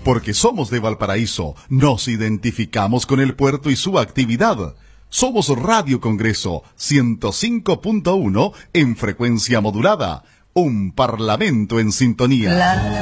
Porque somos de Valparaíso, nos identificamos con el puerto y su actividad. Somos Radio Congreso 105.1 en frecuencia modulada. Un parlamento en sintonía.